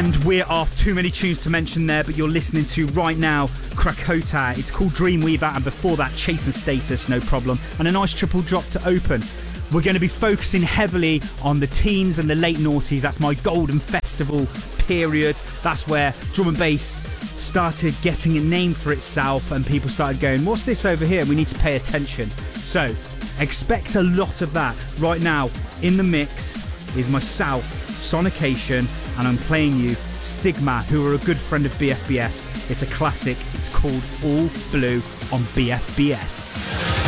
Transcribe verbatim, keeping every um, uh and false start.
And we're off. Too many tunes to mention there, but you're listening to right now Krakota. It's called Dreamweaver, and before that, Chase and Status, No Problem, and a nice triple drop to open. We're going to be focusing heavily on the teens and the late noughties. That's my golden festival period. That's where drum and bass started getting a name for itself, and people started going, what's this over here? We need to pay attention. So expect a lot of that. Right now in the mix is myself, Sonication, and I'm playing you Sigma, who are a good friend of B F B S. It's a classic. It's called All Blue on B F B S.